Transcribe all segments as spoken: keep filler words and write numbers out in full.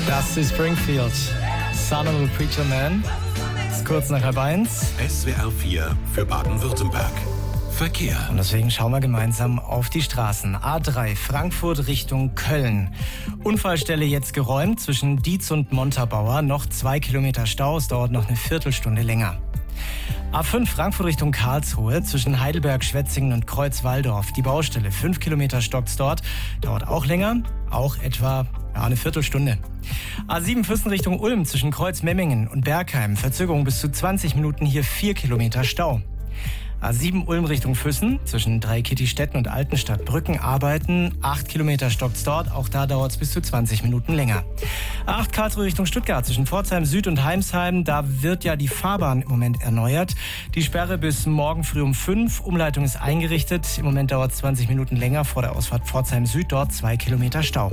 Dusty Springfield, Son of a Preacher Man. Ist kurz nach halb eins. S W R vier für Baden-Württemberg. Verkehr. Und deswegen schauen wir gemeinsam auf die Straßen. A drei, Frankfurt Richtung Köln. Unfallstelle jetzt geräumt zwischen Dietz und Montabaur. Noch zwei Kilometer Stau. Es dauert noch eine Viertelstunde länger. A fünf, Frankfurt Richtung Karlsruhe. Zwischen Heidelberg, Schwetzingen und Kreuz-Walldorf. Die Baustelle. Fünf Kilometer stockt's dort. Dauert auch länger. Auch etwa ja, eine Viertelstunde. A sieben, Füssen Richtung Ulm. Zwischen Kreuz-Memmingen und Bergheim. Verzögerung bis zu zwanzig Minuten. Hier vier Kilometer Stau. A sieben Ulm Richtung Füssen, zwischen Dreikittistetten und Altenstadt Brücken arbeiten, acht Kilometer stockt's dort, auch da dauert's bis zu zwanzig Minuten länger. A acht Karlsruhe Richtung Stuttgart, zwischen Pforzheim Süd und Heimsheim, da wird ja die Fahrbahn im Moment erneuert. Die Sperre bis morgen früh um fünf, Umleitung ist eingerichtet, im Moment dauert's zwanzig Minuten länger, vor der Ausfahrt Pforzheim Süd, dort zwei Kilometer Stau.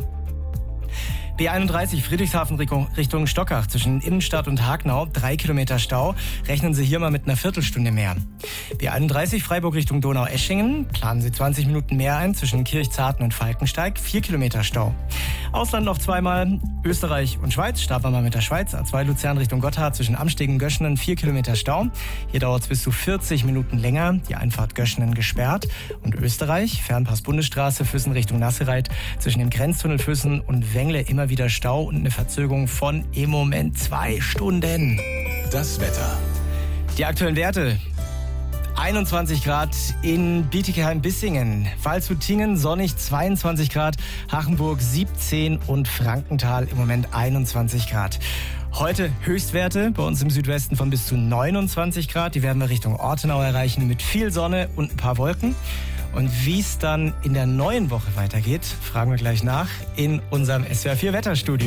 B einunddreißig Friedrichshafen Richtung Stockach zwischen Innenstadt und Hagnau, drei Kilometer Stau. Rechnen Sie hier mal mit einer Viertelstunde mehr. B einunddreißig Freiburg Richtung Donaueschingen, planen Sie zwanzig Minuten mehr ein zwischen Kirchzarten und Falkensteig, vier Kilometer Stau. Ausland noch zweimal, Österreich und Schweiz, starten wir mal mit der Schweiz. A zwei Luzern Richtung Gotthard zwischen Amstegen und Göschenen, vier Kilometer Stau. Hier dauert es bis zu vierzig Minuten länger, die Einfahrt Göschenen gesperrt. Und Österreich, Fernpass Bundesstraße, Füssen Richtung Nassereit, zwischen dem Grenztunnel Füssen und Wengle immer wieder Stau und eine Verzögerung von im Moment zwei Stunden. Das Wetter. Die aktuellen Werte. einundzwanzig Grad in Bietigheim-Bissingen, Waldshut-Tiengen sonnig zweiundzwanzig Grad, Hachenburg siebzehn und Frankenthal im Moment einundzwanzig Grad. Heute Höchstwerte bei uns im Südwesten von bis zu neunundzwanzig Grad. Die werden wir Richtung Ortenau erreichen mit viel Sonne und ein paar Wolken. Und wie es dann in der neuen Woche weitergeht, fragen wir gleich nach in unserem S W R vier Wetterstudio.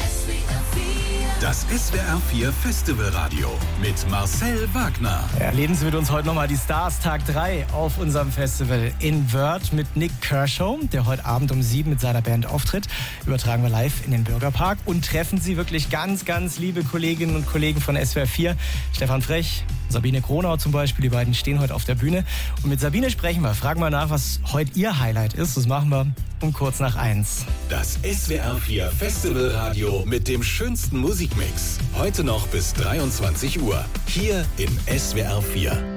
Das S W R vier Festivalradio mit Marcel Wagner. Erleben Sie mit uns heute nochmal die Stars Tag drei auf unserem Festival in Wörth mit Nick Kershaw, der heute Abend um sieben mit seiner Band auftritt. Übertragen wir live in den Bürgerpark und treffen Sie wirklich ganz, ganz liebe Kolleginnen und Kollegen von S W R vier. Stefan Frech, Sabine Kronau zum Beispiel, die beiden stehen heute auf der Bühne. Und mit Sabine sprechen wir, fragen wir nach, was heute ihr Highlight ist. Das machen wir um kurz nach eins. Das S W R vier Festivalradio mit dem schönsten Musikmix. Heute noch bis dreiundzwanzig Uhr. Hier in S W R vier.